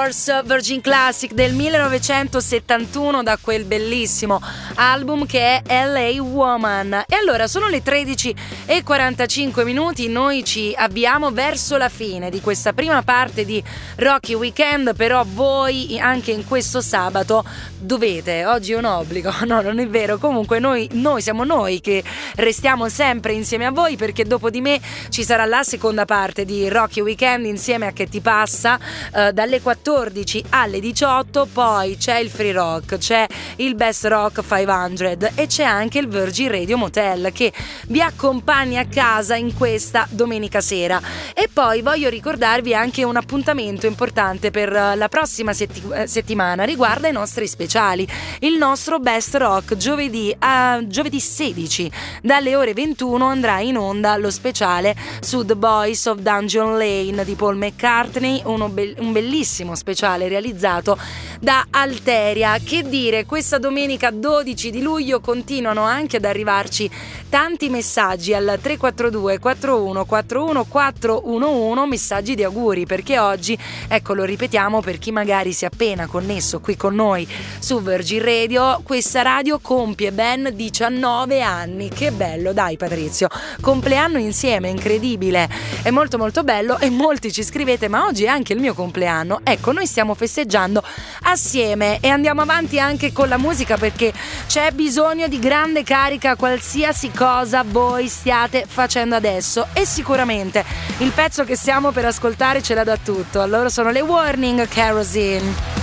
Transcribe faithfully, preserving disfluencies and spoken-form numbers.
Doors, Virgin Classic del millenovecentosettantuno, da quel bellissimo album che è L A Woman. E allora sono le tredici e quarantacinque minuti, noi ci avviamo verso la fine di questa prima parte di Rocky Weekend, però voi anche in questo sabato dovete, oggi è un obbligo, no non è vero, comunque noi, noi siamo noi che restiamo sempre insieme a voi, perché dopo di me ci sarà la seconda parte di Rocky Weekend insieme a Che ti passa, eh, dalle quattordici alle diciotto, poi c'è il Free Rock, c'è il Best Rock cinquecento e c'è anche il Virgin Radio Motel che vi accompagna a casa in questa domenica sera. E poi voglio ricordarvi anche un appuntamento importante per la prossima setti- settimana, riguarda i nostri speciali. Il nostro Best Rock giovedì a giovedì sedici dalle ore ventuno andrà in onda lo speciale su The Boys of Dungeon Lane di Paul McCartney, uno be- un bellissimo speciale realizzato da Alteria. Che dire, questa domenica dodici di luglio continuano anche ad arrivarci tanti messaggi al tre quattro due quattro uno quattro uno quattro uno uno, messaggi di auguri, perché oggi, ecco lo ripetiamo per chi magari si è appena connesso qui con noi su Virgin Radio, questa radio compie ben diciannove anni. Che bello, dai Patrizio, compleanno insieme, incredibile, è molto molto bello. E molti ci scrivete: ma oggi è anche il mio compleanno. Ecco, noi stiamo festeggiando assieme e andiamo avanti anche con la musica, perché c'è bisogno di grande carica qualsiasi cosa voi stiate facendo adesso, e sicuramente il pezzo che stiamo per ascoltare ce la dà tutto. Allora sono le Warning, Kerosene.